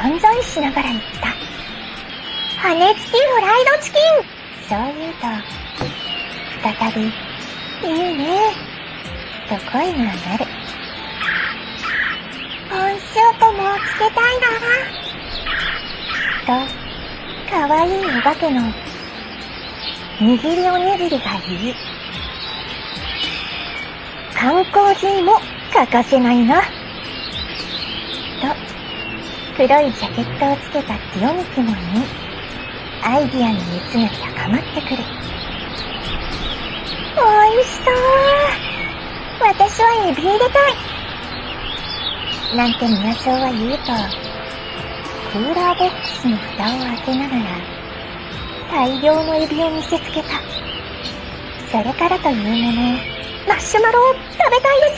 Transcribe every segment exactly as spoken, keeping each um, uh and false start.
万歳しながら言った。羽付きフライドチキン。そう言うと、再び、いいね、と声が鳴る。ポン塩ともつけたいな。と、かわいいお化けの、握りおにぎりが言い、缶コーヒーも欠かせないな。と、黒いジャケットをつけたティオミキモンに、アイディアの熱が高まってくる。おいしそう。私はエビ入れたい。なんて宮荘は言うと、クーラーボックスの蓋を開けながら、大量のエビを見せつけた。それからというもの、マッシュマロを食べたいです。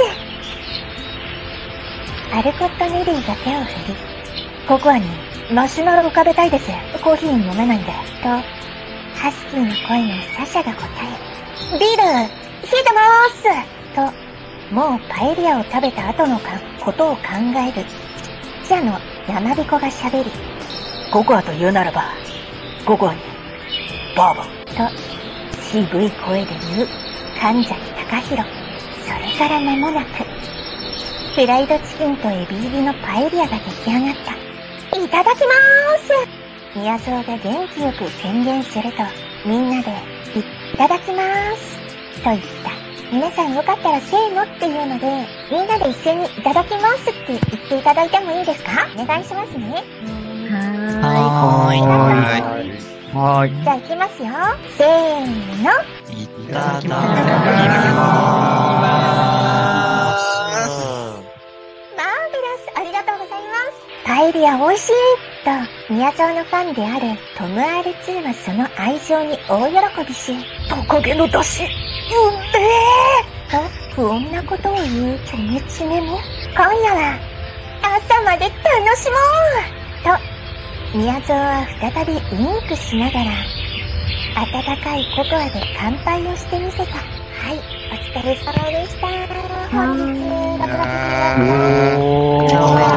アルコット・ネリーが手を振り、ココアにマッシュマロを食べたいです。コーヒー飲めないんで。と、ハスキーの声のサシャが答え、ビール、冷えてまーす。と、もうパエリアを食べた後のかことを考える、記者の山彦が喋り、ココアと言うならば、ココアに、バーボン。と、渋い声で言う、神崎隆弘。それから間もなく、フライドチキンとエビ入りのパエリアが出来上がった。いただきまーす。宮蔵が元気よく宣言すると、みんなで、いただきまーす。と言った。皆さんよかったらせーのっていうので、みんなで一斉にいただきますって言っていただいてもいいですか？お願いしますね。 はーい。はーい。はーい。 じゃあ行きますよ。せーの。 いただきます。 マーベラス、ありがとうございます。パエリア美味しいと、宮沢のファンであるトム アールツー はその愛情に大喜びし、トカゲの出汁、うめえと不穏なことを言うチョメチメも、今夜は朝まで楽しもうと、宮沢は再びウインクしながら、温かいココアで乾杯をしてみせた。はい、お疲れ様でした。本日、ろくがつじゅう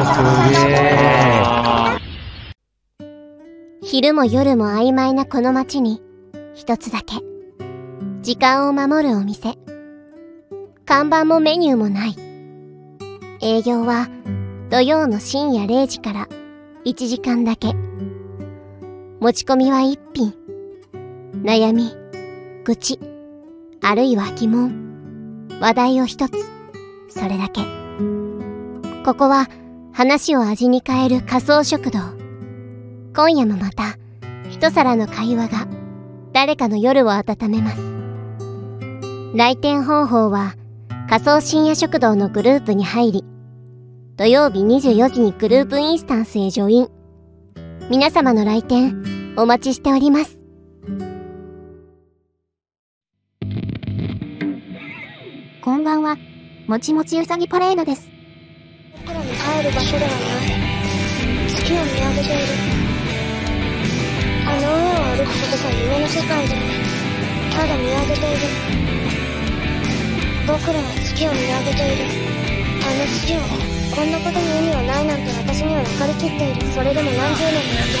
よっか。 昼も夜も曖昧なこの街に、一つだけ、時間を守るお店。看板もメニューもない。営業は土曜の深夜れいじからいちじかんだけ。持ち込みは一品。悩み、愚痴、あるいは疑問、話題を一つ。それだけ。ここは話を味に変える仮想食堂。今夜もまた一皿の会話が誰かの夜を温めます。来店方法は仮想深夜食堂のグループに入り、土曜日にじゅうよじにグループインスタンスへジョイン。皆様の来店お待ちしております。 こんばんは、もちもちうさぎパレードです。 僕らに会える場所ではない。月を見上げている。あの上を歩くことさえ夢の世界で、ただ見上げている。僕らは月を見上げている。あの月を、こんなことに意味はないなんて私には分かりきっている。それでも何十年もやって